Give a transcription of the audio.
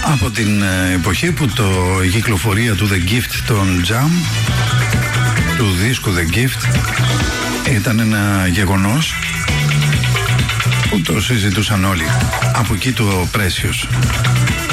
Από την εποχή που η κυκλοφορία του The Gift των Jam, του δίσκου The Gift, ήταν ένα γεγονός που το συζητούσαν όλοι. Από εκεί το Precious.